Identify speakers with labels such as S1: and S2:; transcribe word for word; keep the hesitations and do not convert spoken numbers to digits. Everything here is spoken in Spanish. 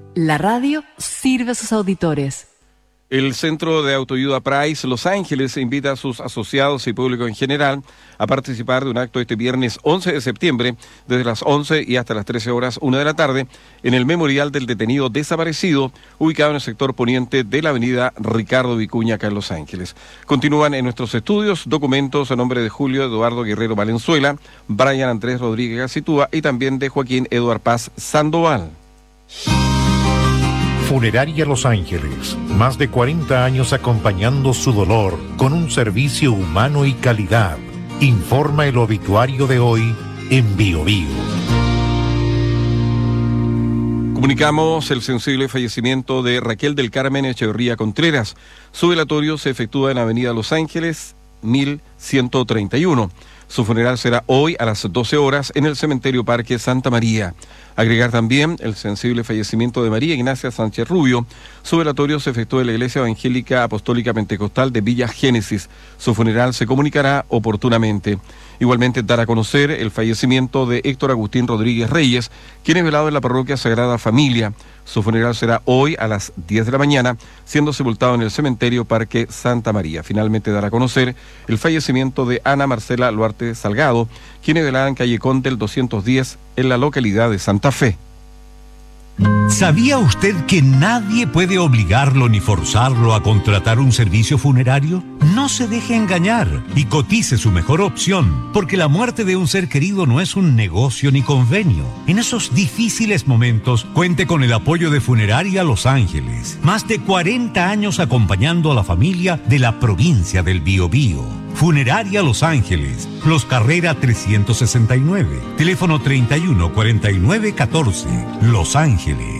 S1: La radio sirve a sus auditores.
S2: El Centro de Autoayuda Price Los Ángeles invita a sus asociados y público en general a participar de un acto este viernes once de septiembre desde las once y hasta las trece horas una de la tarde en el Memorial del Detenido Desaparecido, ubicado en el sector poniente de la avenida Ricardo Vicuña, acá en Los Ángeles. Continúan en nuestros estudios documentos a nombre de Julio Eduardo Guerrero Valenzuela, Brian Andrés Rodríguez Gacitúa y también de Joaquín Eduard Paz Sandoval.
S3: Funeraria Los Ángeles, más de cuarenta años acompañando su dolor con un servicio humano y calidad. Informa el obituario de hoy en Bio Bio.
S2: Comunicamos el sensible fallecimiento de Raquel del Carmen Echeverría Contreras. Su velatorio se efectúa en Avenida Los Ángeles, mil ciento treinta y uno. Su funeral será hoy a las doce horas en el Cementerio Parque Santa María. Agregar también el sensible fallecimiento de María Ignacia Sánchez Rubio. Su velatorio se efectúa en la Iglesia Evangélica Apostólica Pentecostal de Villa Génesis. Su funeral se comunicará oportunamente. Igualmente dar a conocer el fallecimiento de Héctor Agustín Rodríguez Reyes, quien es velado en la parroquia Sagrada Familia. Su funeral será hoy a las diez de la mañana, siendo sepultado en el Cementerio Parque Santa María. Finalmente dar a conocer el fallecimiento de Ana Marcela Luarte Salgado, quien es velada en calle Condel doscientos diez en la localidad de Santa Fe.
S4: ¿Sabía usted que nadie puede obligarlo ni forzarlo a contratar un servicio funerario? No se deje engañar y cotice su mejor opción, porque la muerte de un ser querido no es un negocio ni convenio. En esos difíciles momentos, cuente con el apoyo de Funeraria Los Ángeles. Más de cuarenta años acompañando a la familia de la provincia del Biobío. Funeraria Los Ángeles, Los Carrera trescientos sesenta y nueve, teléfono treinta y uno cuarenta y nueve catorce, Los Ángeles.